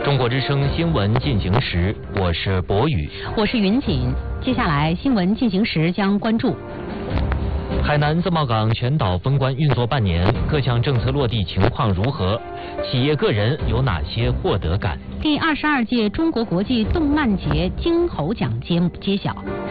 中国之声新闻进行时，我是博宇， 我是云锦。接下来新闻进行时将关注海南自贸港全岛封关运作半年，各项政策落地情况如何？企业个人有哪些获得感？ 第22届中国国际动漫节金猴奖揭晓。